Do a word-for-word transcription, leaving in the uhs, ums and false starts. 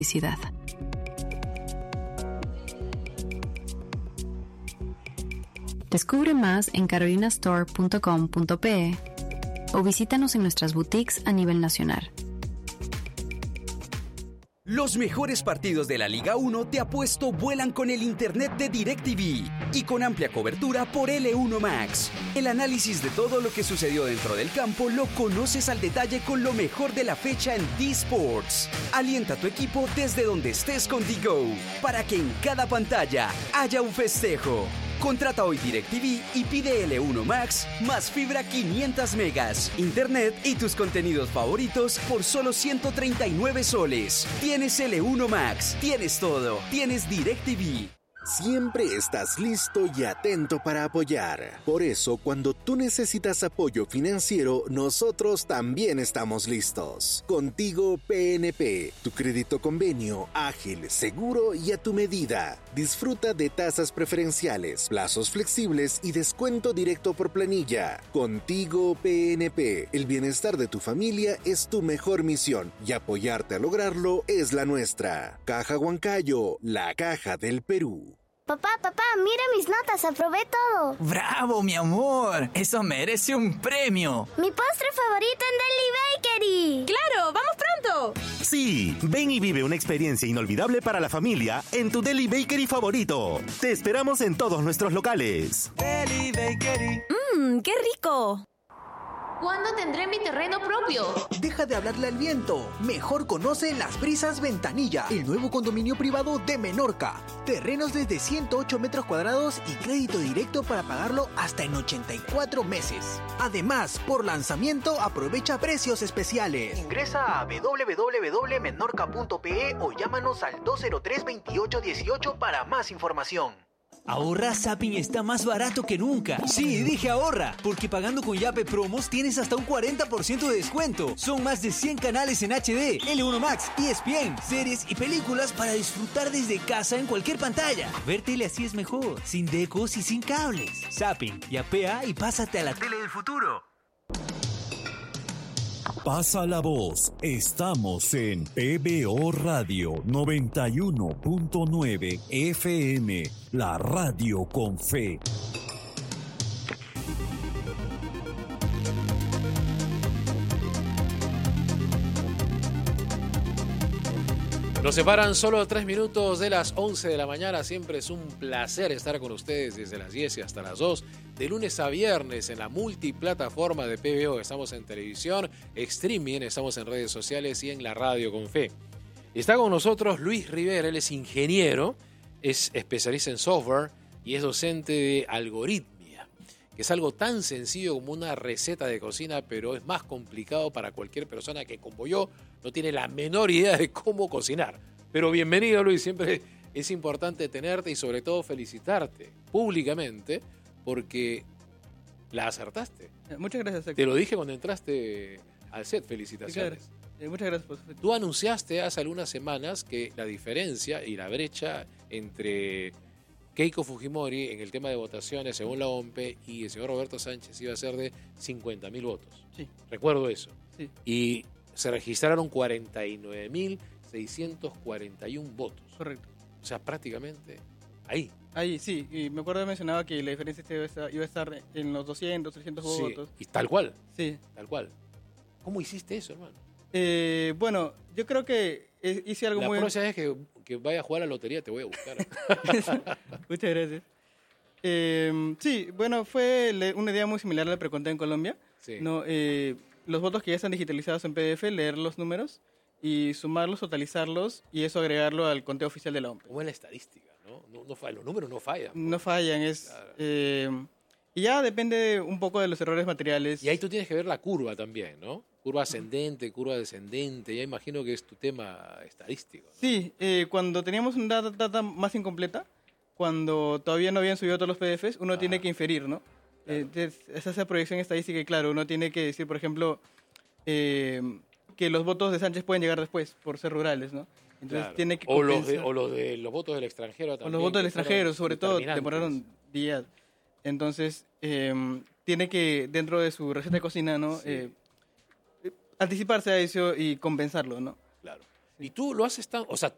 Publicidad. Descubre más en carolina store punto com punto pe o visítanos en nuestras boutiques a nivel nacional. Los mejores partidos de la Liga uno de Apuesto vuelan con el internet de DirecTV y con amplia cobertura por L uno Max. El análisis de todo lo que sucedió dentro del campo lo conoces al detalle con lo mejor de la fecha en D-Sports. Alienta a tu equipo desde donde estés con D-Go para que en cada pantalla haya un festejo. Contrata hoy DirecTV y pide L uno Max más fibra quinientos megas, internet y tus contenidos favoritos por solo ciento treinta y nueve soles. Tienes L uno Max, tienes todo, tienes DirecTV. Siempre estás listo y atento para apoyar. Por eso, cuando tú necesitas apoyo financiero, nosotros también estamos listos. Contigo P N P, tu crédito convenio, ágil, seguro y a tu medida. Disfruta de tasas preferenciales, plazos flexibles y descuento directo por planilla. Contigo P N P, el bienestar de tu familia es tu mejor misión y apoyarte a lograrlo es la nuestra. Caja Huancayo, la caja del Perú. Papá, papá, mira mis notas, aprobé todo. ¡Bravo, mi amor! ¡Eso merece un premio! Mi postre favorito en Deli Bakery. ¡Claro! ¡Vamos pronto! Sí, ven y vive una experiencia inolvidable para la familia en tu Deli Bakery favorito. Te esperamos en todos nuestros locales. Deli Bakery. ¡Mmm, qué rico! ¿Cuándo tendré mi terreno propio? Deja de hablarle al viento. Mejor conoce Las Brisas Ventanilla, el nuevo condominio privado de Menorca. Terrenos desde ciento ocho metros cuadrados y crédito directo para pagarlo hasta en ochenta y cuatro meses. Además, por lanzamiento aprovecha precios especiales. Ingresa a w w w punto menorca punto pe o llámanos al dos cero tres, veintiocho dieciocho para más información. Ahorra, Zapping está más barato que nunca. Sí, dije ahorra, porque pagando con Yape Promos tienes hasta un cuarenta por ciento de descuento. Son más de cien canales en H D, L uno Max, E S P N, series y películas para disfrutar desde casa en cualquier pantalla. Ver tele así es mejor, sin decos y sin cables. Zapping, yapea y pásate a la tele del futuro. Pasa la voz. Estamos en P B O Radio noventa y uno punto nueve F M, la radio con fe. Nos separan solo tres minutos de las once de la mañana. Siempre es un placer estar con ustedes desde las diez y hasta las dos, de lunes a viernes en la multiplataforma de P B O. Estamos en televisión, streaming, estamos en redes sociales y en la radio con fe. Está con nosotros Luis Rivera, él es ingeniero, es especialista en software y es docente de algoritmia, que es algo tan sencillo como una receta de cocina, pero es más complicado para cualquier persona que, como yo, no tiene la menor idea de cómo cocinar. Pero bienvenido, Luis, siempre es importante tenerte y sobre todo felicitarte públicamente porque la acertaste. Muchas gracias, Héctor. Te lo dije cuando entraste al set, felicitaciones. Eh, muchas gracias por su Tú anunciaste hace algunas semanas que la diferencia y la brecha entre Keiko Fujimori en el tema de votaciones según la O M P y el señor Roberto Sánchez iba a ser de cincuenta mil votos. Sí. Recuerdo eso. Sí. Y se registraron cuarenta y nueve mil seiscientos cuarenta y uno votos. Correcto. O sea, prácticamente ahí. Ahí, sí. Y me acuerdo que mencionaba que la diferencia iba a estar, iba a estar en los doscientos, trescientos Sí. votos. Y tal cual. Sí. Tal cual. ¿Cómo hiciste eso, hermano? Eh, bueno, yo creo que hice algo la muy... La próxima vez que, que vaya a jugar a la lotería te voy a buscar. Muchas gracias. Eh, sí, bueno, fue una idea muy similar a la que conté en Colombia. Sí. No, eh, los votos que ya están digitalizados en P D F, leer los números y sumarlos, totalizarlos y eso agregarlo al conteo oficial de la O M P. Como en la estadística, ¿no? no, no falla, los números no fallan. No fallan, es... Claro. Eh, y ya depende un poco de los errores materiales. Y ahí tú tienes que ver la curva también, ¿no? Curva ascendente, curva descendente, ya imagino que es tu tema estadístico, ¿no? Sí, eh, cuando teníamos una data, data más incompleta, cuando todavía no habían subido todos los P D Fs, uno ah, tiene que inferir, ¿no? Claro. Eh, es esa proyección estadística y claro, uno tiene que decir, por ejemplo, eh, que los votos de Sánchez pueden llegar después por ser rurales, ¿no? Entonces claro. tiene que o, los de, o los de los votos del extranjero también. O los votos del extranjero, sobre todo, demoraron días. Entonces, eh, tiene que, dentro de su receta de cocina, ¿no? Sí. Eh, anticiparse a eso y compensarlo, ¿no? Claro. Y tú lo haces tan... O sea,